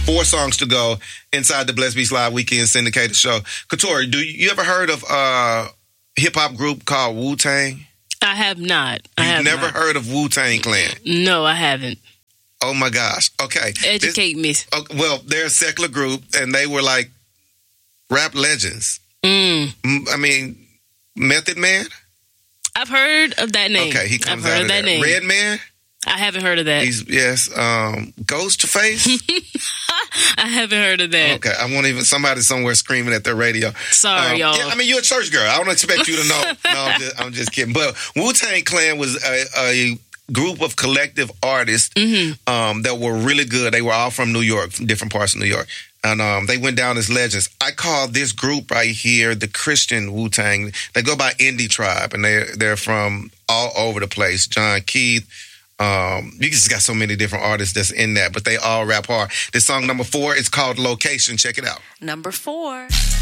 4 songs to go inside the Blessed Beats Live Weekend Syndicated Show. Katori, do you ever heard of a hip-hop group called Wu-Tang? I have not. You've never heard of Wu-Tang Clan? No, I haven't. Oh, my gosh. Okay. Educate me. Well, they're a secular group, and they were like rap legends. I mean, Method Man? I've heard of that name. Okay, he comes I've heard out of that there. name. Redman? I haven't heard of that. Ghostface? I haven't heard of that. Okay, I won't even, somebody somewhere screaming at their radio. Sorry, y'all. Yeah, I mean, you're a church girl. I don't expect you to know. No, I'm just kidding. But Wu-Tang Clan was a group of collective artists that were really good. They were all from New York, from different parts of New York. And they went down as legends. I call this group right here the Christian Wu-Tang. They go by Indie Tribe, and they're from all over the place. John Keith. You just got so many different artists that's in that, but they all rap hard. This song number 4 is called Location. Check it out. Number 4.